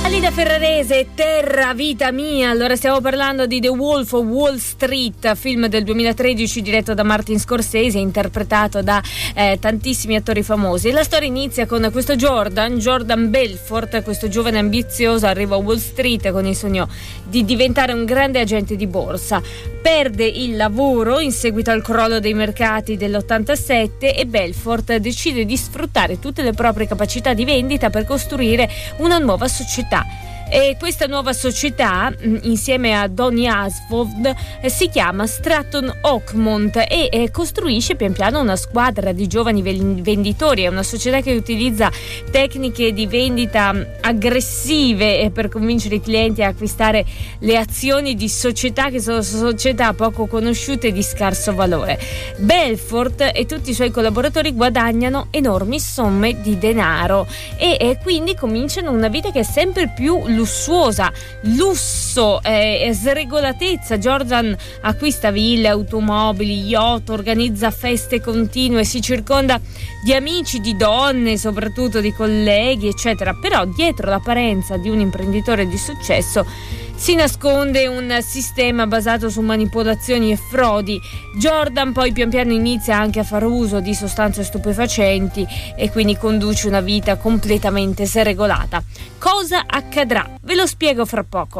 Alida Ferrarese, Terra vita mia. Allora stiamo parlando di The Wolf of Wall Street, film del 2013 diretto da Martin Scorsese, interpretato da tantissimi attori famosi. La storia inizia con questo Jordan Belfort, questo giovane ambizioso, arriva a Wall Street con il sogno di diventare un grande agente di borsa. Perde il lavoro in seguito al crollo dei mercati dell'87 e Belfort decide di sfruttare tutte le proprie capacità di vendita per costruire una nuova società. E questa nuova società, insieme a Donny Asford, si chiama Stratton Oakmont e costruisce pian piano una squadra di giovani venditori. È una società che utilizza tecniche di vendita aggressive per convincere i clienti a acquistare le azioni di società che sono società poco conosciute e di scarso valore. Belfort e tutti i suoi collaboratori guadagnano enormi somme di denaro e quindi cominciano una vita che è sempre più lussuosa, lusso e sregolatezza. Jordan acquista ville, automobili, yacht, organizza feste continue, si circonda di amici, di donne, soprattutto di colleghi, eccetera. Però dietro l'apparenza di un imprenditore di successo si nasconde un sistema basato su manipolazioni e frodi. Jordan poi pian piano inizia anche a fare uso di sostanze stupefacenti e quindi conduce una vita completamente sregolata. Cosa accadrà? Ve lo spiego fra poco.